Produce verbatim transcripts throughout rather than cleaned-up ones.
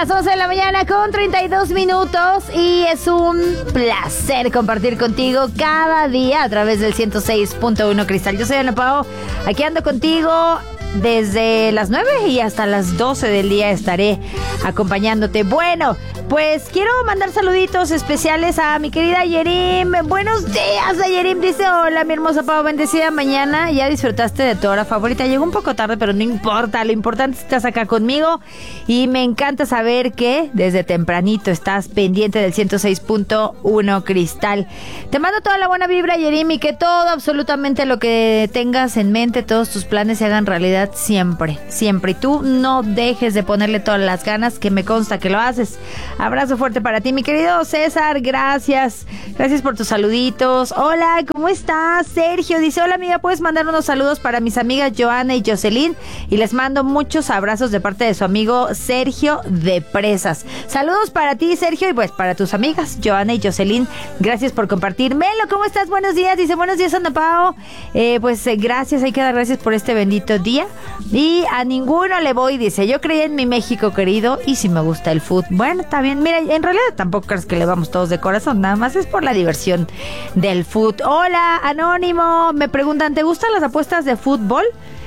las once de la mañana con treinta y dos minutos y es un placer compartir contigo cada día a través del ciento seis punto uno Cristal. Yo soy Ana Pao, aquí ando contigo desde las nueve y hasta las doce del día estaré acompañándote. Bueno, pues quiero mandar saluditos especiales a mi querida Yerim. Buenos días, Yerim. Dice, hola, mi hermosa Pau, bendecida mañana. Ya disfrutaste de tu hora favorita. Llegó un poco tarde, pero no importa. Lo importante es que estás acá conmigo y me encanta saber que desde tempranito estás pendiente del ciento seis punto uno Cristal. Te mando toda la buena vibra, Yerim, y que todo, absolutamente lo que tengas en mente, todos tus planes se hagan realidad siempre, siempre. Y tú no dejes de ponerle todas las ganas, que me consta que lo haces. Abrazo fuerte para ti, mi querido César. Gracias. Gracias por tus saluditos. Hola, ¿cómo estás? Sergio dice, hola amiga, ¿puedes mandar unos saludos para mis amigas Joana y Jocelyn? Y les mando muchos abrazos de parte de su amigo Sergio de Presas. Saludos para ti, Sergio, y pues para tus amigas Joana y Jocelyn. Gracias por compartir. Melo, ¿cómo estás? Buenos días. Dice, buenos días, Ana Pao. Eh, pues eh, gracias, hay que dar gracias por este bendito día. Y a ninguno le voy, dice, yo creí en mi México querido y si me gusta el fútbol. Bueno, está bien. Mira, en realidad tampoco crees que le vamos todos de corazón, nada más es por la diversión del fútbol. Hola, Anónimo, me preguntan, ¿te gustan las apuestas de fútbol?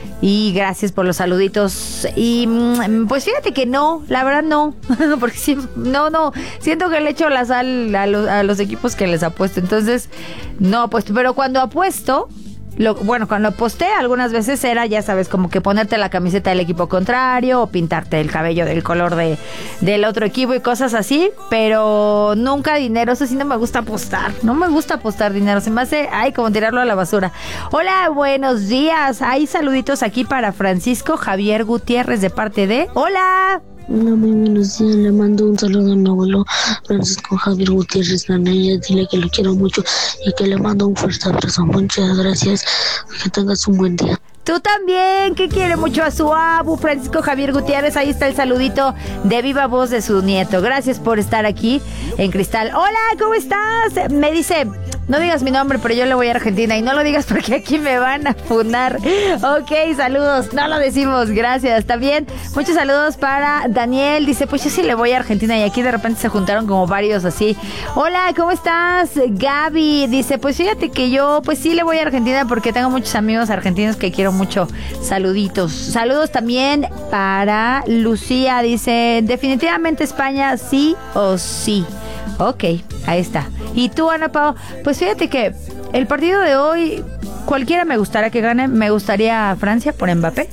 Y gracias por los saluditos. Y pues fíjate que no, la verdad no, porque sí, no, no, siento que le echo la sal a los, a los equipos que les apuesto. Entonces, no, pues, pero cuando apuesto, Lo, bueno, cuando aposté algunas veces era, ya sabes, como que ponerte la camiseta del equipo contrario o pintarte el cabello del color de del otro equipo y cosas así, pero nunca dinero. Eso sí, no me gusta apostar, no me gusta apostar dinero, se me hace, ay, como tirarlo a la basura. Hola, buenos días, hay saluditos aquí para Francisco Javier Gutiérrez de parte de... Hola. Hola, muy buenos días. Le mando un saludo a mi abuelo Francisco Javier Gutiérrez Nanaya. Dile que lo quiero mucho y que le mando un fuerte abrazo. Muchas gracias. Que tengas un buen día. Tú también, que quiere mucho a su abu, Francisco Javier Gutiérrez. Ahí está el saludito de viva voz de su nieto. Gracias por estar aquí en Cristal. Hola, ¿cómo estás? Me dice, no digas mi nombre, pero yo le voy a Argentina. Y no lo digas porque aquí me van a fundar. Ok, saludos. No lo decimos, gracias. También muchos saludos para Daniel. Dice, pues yo sí le voy a Argentina. Y aquí de repente se juntaron como varios así. Hola, ¿cómo estás? Gaby dice, pues fíjate que yo pues sí le voy a Argentina porque tengo muchos amigos argentinos que quiero mucho. Saluditos. Saludos también para Lucía. Dice, definitivamente España sí o sí. Ok, ahí está. ¿Y tú, Ana Pao? Pues fíjate que el partido de hoy, cualquiera me gustaría que gane. Me gustaría Francia por Mbappé.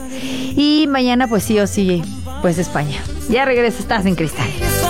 Y mañana pues sí o sí, pues España. Ya regresa, estás en Cristal.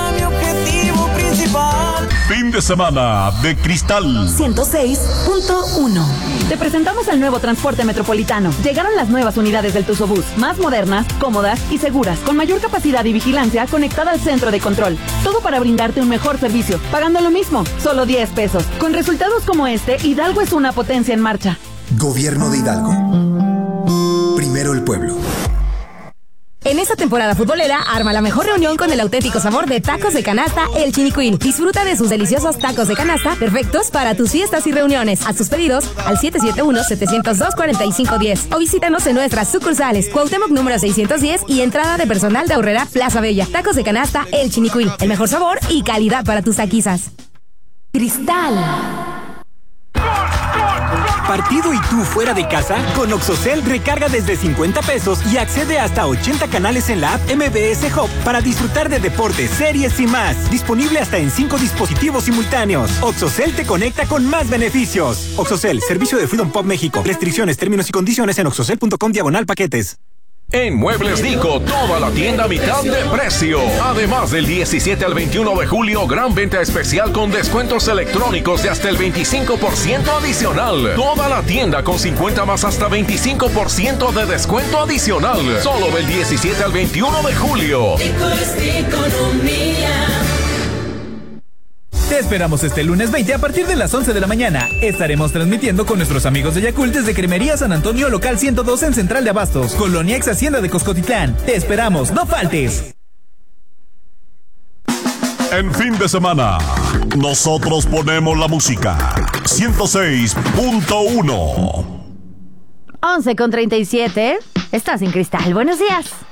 Fin de semana de Cristal ciento seis punto uno. Te presentamos el nuevo transporte metropolitano. Llegaron las nuevas unidades del Tusobús, más modernas, cómodas y seguras, con mayor capacidad y vigilancia conectada al centro de control. Todo para brindarte un mejor servicio, pagando lo mismo, solo diez pesos. Con resultados como este, Hidalgo es una potencia en marcha. Gobierno de Hidalgo. Primero el pueblo. En esta temporada futbolera, arma la mejor reunión con el auténtico sabor de tacos de canasta El Chinicuil. Disfruta de sus deliciosos tacos de canasta, perfectos para tus fiestas y reuniones. Haz tus pedidos al siete siete uno, siete cero dos, cuatro cinco uno cero o visítanos en nuestras sucursales Cuauhtémoc número seiscientos diez y entrada de personal de Aurrera Plaza Bella. Tacos de canasta El Chinicuil, el mejor sabor y calidad para tus taquizas. Cristal. ¿Partido y tú fuera de casa? Con Oxocel recarga desde cincuenta pesos y accede hasta ochenta canales en la app M B S Hub para disfrutar de deportes, series y más. Disponible hasta en cinco dispositivos simultáneos. Oxocel te conecta con más beneficios. Oxocel, servicio de Freedom Pop México. Restricciones, términos y condiciones en oxocel punto com diagonal paquetes. En Muebles Dico, toda la tienda a mitad de precio. Además, del diecisiete al veintiuno de julio, gran venta especial con descuentos electrónicos de hasta el veinticinco por ciento adicional. Toda la tienda con cincuenta más hasta veinticinco por ciento de descuento adicional. Solo del diecisiete al veintiuno de julio. Dico es economía. Te esperamos este lunes veinte a partir de las once de la mañana. Estaremos transmitiendo con nuestros amigos de Yakult desde Cremería San Antonio, local ciento dos en Central de Abastos, Colonia Ex Hacienda de Coscotitlán. Te esperamos, no faltes. En fin de semana, nosotros ponemos la música. ciento seis punto uno. once con treinta y siete. Estás en Cristal. Buenos días.